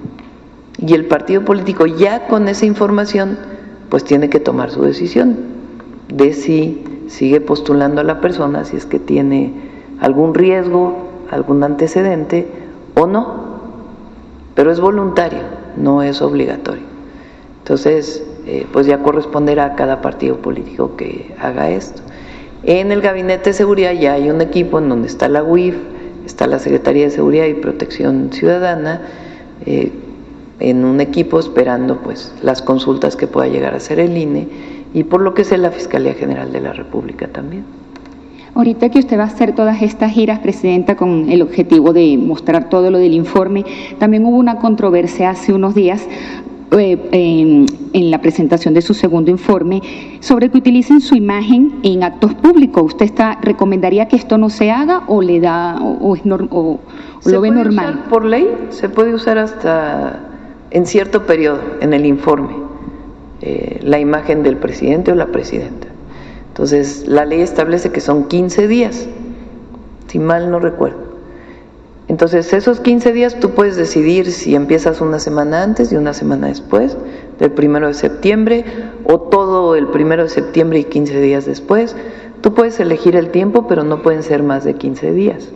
Y el partido político ya con esa información pues tiene que tomar su decisión de si sigue postulando a la persona, si es que tiene algún riesgo, algún antecedente o no. Pero es voluntario, no es obligatorio. Entonces, eh, pues ya corresponderá a cada partido político que haga esto. En el Gabinete de Seguridad ya hay un equipo en donde está la U I F, está la Secretaría de Seguridad y Protección Ciudadana, eh, en un equipo esperando pues las consultas que pueda llegar a hacer el I N E y por lo que sé la Fiscalía General de la República también. Ahorita que usted va a hacer todas estas giras, Presidenta, con el objetivo de mostrar todo lo del informe, también hubo una controversia hace unos días eh, eh, en la presentación de su segundo informe sobre que utilicen su imagen en actos públicos. ¿Usted está, recomendaría que esto no se haga o le da o, o, es nor, o, o lo ve normal? Usar por ley se puede usar hasta en cierto periodo en el informe eh, la imagen del presidente o la presidenta. Entonces, la ley establece que son quince días, si mal no recuerdo. Entonces, esos quince días tú puedes decidir si empiezas una semana antes y una semana después, del primero de septiembre, o todo el primero de septiembre y quince días después. Tú puedes elegir el tiempo, pero no pueden ser más de quince días.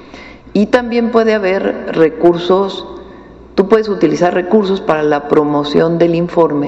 Y también puede haber recursos, tú puedes utilizar recursos para la promoción del informe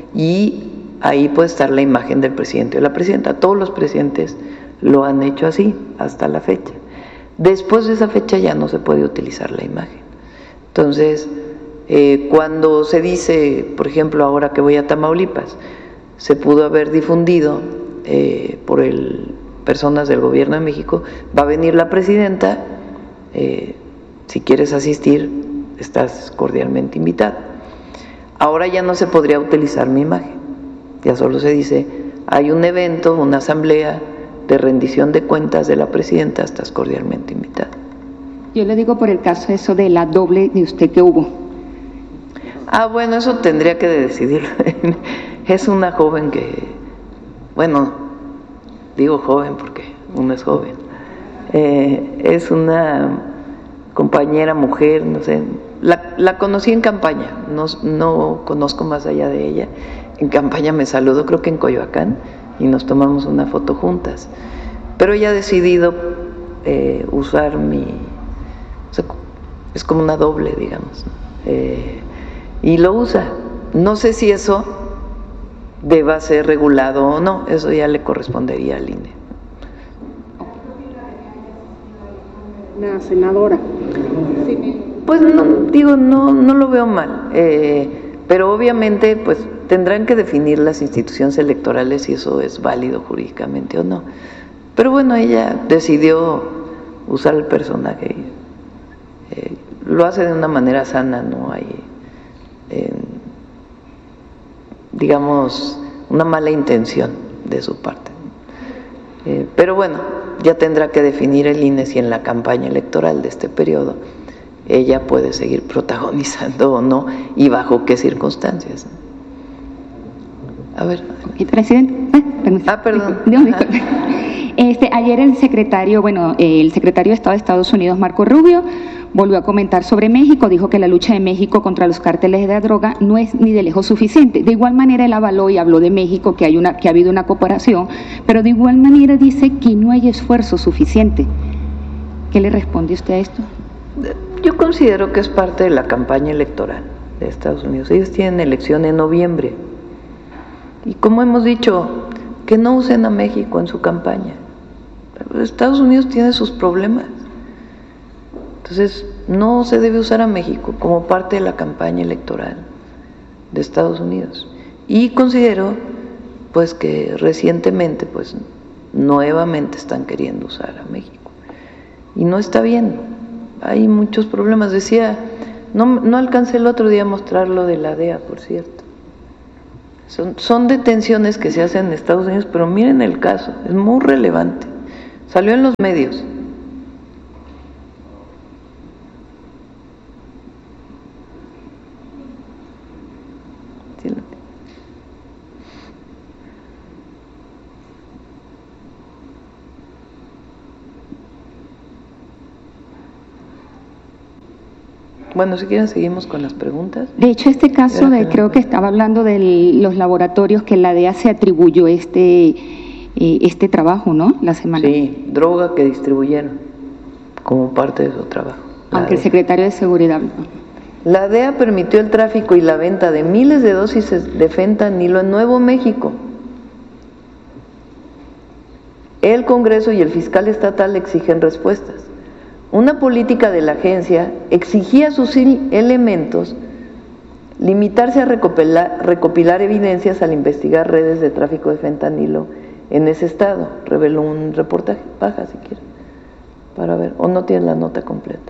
y ahí puede estar la imagen del presidente o la presidenta. Todos los presidentes lo han hecho así hasta la fecha. Después de esa fecha ya no se puede utilizar la imagen. Entonces, eh, cuando se dice, por ejemplo, ahora que voy a Tamaulipas, se pudo haber difundido eh, por el, personas del Gobierno de México, va a venir la presidenta, eh, si quieres asistir, estás cordialmente invitado. Ahora ya no se podría utilizar mi imagen. Ya solo se dice, hay un evento, una asamblea de rendición de cuentas de la presidenta, estás cordialmente invitado. Yo le digo por el caso eso de la doble de usted que hubo. Ah, bueno, eso tendría que decidirlo. Es una joven que, bueno, digo joven porque uno es joven, eh, es una compañera mujer, no sé, la, la conocí en campaña, no, no conozco más allá de ella. En campaña me saludó, creo que en Coyoacán, y nos tomamos una foto juntas. Pero ella ha decidido eh, usar mi... O sea, es como una doble, digamos. Eh, y lo usa. No sé si eso deba ser regulado o no, eso ya le correspondería al I N E. Una senadora. Pues no, digo, no, no lo veo mal. Eh, pero obviamente, pues tendrán que definir las instituciones electorales si eso es válido jurídicamente o no. Pero bueno, ella decidió usar el personaje, eh, lo hace de una manera sana, no hay, eh, digamos, una mala intención de su parte. Eh, pero bueno, ya tendrá que definir el I N E si en la campaña electoral de este periodo ella puede seguir protagonizando o no y bajo qué circunstancias. A ver. Presidente. Ah, perdón. Este, ayer el secretario, bueno, el secretario de Estado de Estados Unidos, Marco Rubio, volvió a comentar sobre México, dijo que la lucha de México contra los cárteles de la droga no es ni de lejos suficiente. De igual manera él avaló y habló de México, que hay una, que ha habido una cooperación, pero de igual manera dice que no hay esfuerzo suficiente. ¿Qué le responde usted a esto? Yo considero que es parte de la campaña electoral de Estados Unidos. Ellos tienen elección en noviembre. Y como hemos dicho, que no usen a México en su campaña. Estados Unidos tiene sus problemas. Entonces, no se debe usar a México como parte de la campaña electoral de Estados Unidos. Y considero pues que recientemente, pues nuevamente están queriendo usar a México. Y no está bien, hay muchos problemas. Decía, no, no alcancé el otro día a mostrar lo de la D E A, por cierto. Son, son detenciones que se hacen en Estados Unidos, pero miren el caso, es muy relevante. Salió en los medios. Bueno, si quieren seguimos con las preguntas. De hecho, este caso, de, creo que estaba hablando de los laboratorios que la D E A se atribuyó este, eh, este trabajo, ¿no? La semana. Sí, droga que distribuyeron como parte de su trabajo. Aunque el secretario de Seguridad. La D E A permitió el tráfico y la venta de miles de dosis de fentanilo en Nuevo México. El Congreso y el fiscal estatal exigen respuestas. Una política de la agencia exigía a sus elementos limitarse a recopilar, recopilar evidencias al investigar redes de tráfico de fentanilo en ese estado, reveló un reportaje. Baja si quieres, para ver, o no tienes la nota completa.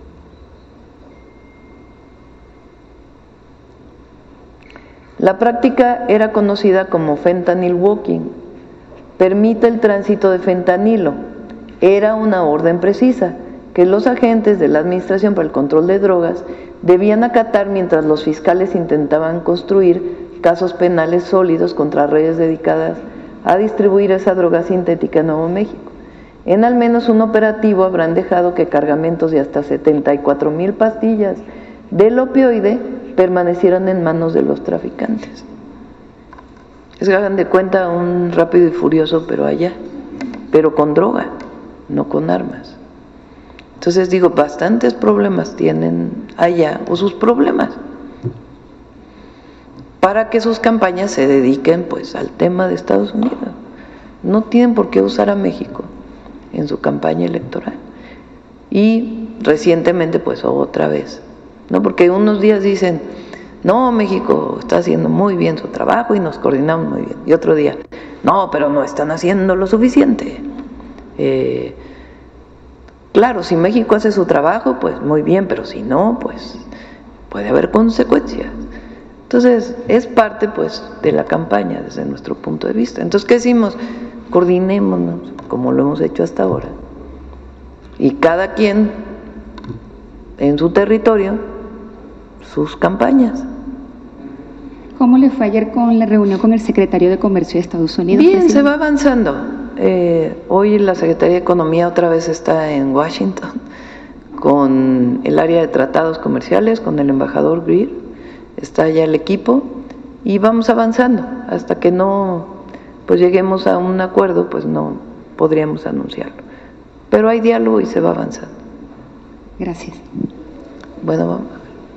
La práctica era conocida como fentanyl walking, permite el tránsito de fentanilo, era una orden precisa que los agentes de la Administración para el Control de Drogas debían acatar mientras los fiscales intentaban construir casos penales sólidos contra redes dedicadas a distribuir esa droga sintética en Nuevo México. En al menos un operativo habrán dejado que cargamentos de hasta setenta y cuatro mil pastillas del opioide permanecieran en manos de los traficantes. Es que hagan de cuenta un Rápido y Furioso, pero allá, pero con droga, no con armas. Entonces digo, bastantes problemas tienen allá, o sus problemas, para que sus campañas se dediquen pues al tema de Estados Unidos. No tienen por qué usar a México en su campaña electoral. Y recientemente pues otra vez, ¿no? Porque unos días dicen, no, México está haciendo muy bien su trabajo y nos coordinamos muy bien. Y otro día, no, pero no están haciendo lo suficiente. Eh, Claro, si México hace su trabajo, pues muy bien, pero si no, pues puede haber consecuencias. Entonces, es parte, pues, de la campaña desde nuestro punto de vista. Entonces, ¿qué decimos? Coordinémonos, como lo hemos hecho hasta ahora. Y cada quien, en su territorio, sus campañas. ¿Cómo le fue ayer con la reunión con el secretario de Comercio de Estados Unidos? Bien, presidente? Se va avanzando. Eh, hoy la Secretaría de Economía otra vez está en Washington con el área de tratados comerciales, con el embajador Greer, está ya el equipo y vamos avanzando hasta que no pues lleguemos a un acuerdo, pues no podríamos anunciarlo. Pero hay diálogo y se va avanzando. Gracias. Bueno, vamos.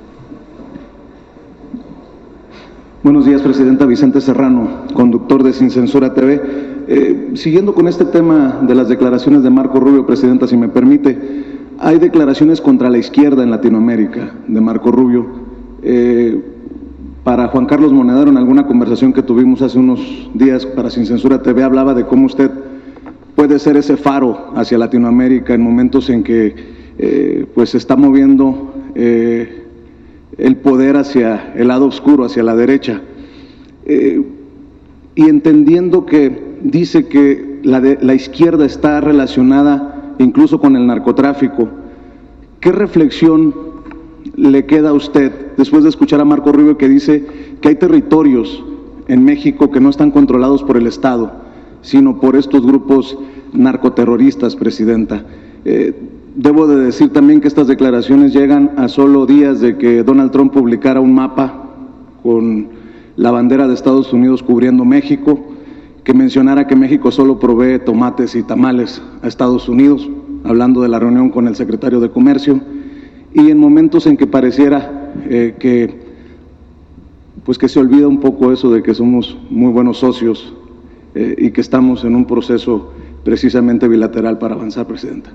Buenos días, Presidenta. Vicente Serrano, conductor de Sin Censura T V. Eh, siguiendo con este tema de las declaraciones de Marco Rubio, Presidenta, si me permite, hay declaraciones contra la izquierda en Latinoamérica de Marco Rubio. Eh, para Juan Carlos Monedero, en alguna conversación que tuvimos hace unos días para Sin Censura T V, hablaba de cómo usted puede ser ese faro hacia Latinoamérica en momentos en que eh, pues se está moviendo eh, el poder hacia el lado oscuro, hacia la derecha. Eh, y entendiendo que dice que la, de, la izquierda está relacionada incluso con el narcotráfico, ¿qué reflexión le queda a usted después de escuchar a Marco Rubio que dice que hay territorios en México que no están controlados por el Estado, sino por estos grupos narcoterroristas, Presidenta? Eh, debo de decir también que estas declaraciones llegan a solo días de que Donald Trump publicara un mapa con la bandera de Estados Unidos cubriendo México, que mencionara que México solo provee tomates y tamales a Estados Unidos, hablando de la reunión con el secretario de Comercio, y en momentos en que pareciera eh, que, pues que se olvida un poco eso de que somos muy buenos socios eh, y que estamos en un proceso precisamente bilateral para avanzar, Presidenta.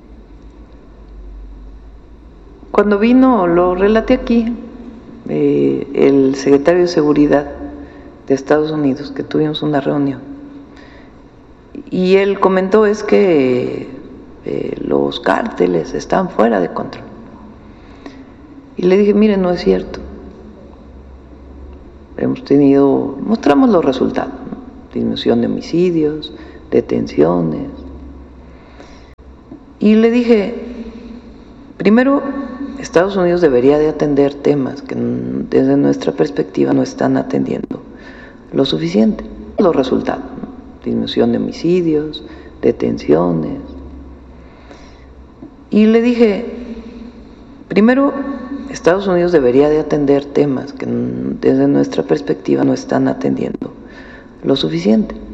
Cuando vino, lo relaté aquí, eh, el secretario de Seguridad de Estados Unidos, que tuvimos una reunión. Y él comentó es que eh, los cárteles están fuera de control. Y le dije, mire, no es cierto. Hemos tenido, mostramos los resultados, ¿no? Disminución de homicidios, detenciones. Y le dije, primero, Estados Unidos debería de atender temas que desde nuestra perspectiva no están atendiendo lo suficiente. Los resultados, ¿no? Disminución de homicidios, detenciones. Y le dije, primero, Estados Unidos debería de atender temas que desde nuestra perspectiva no están atendiendo lo suficiente.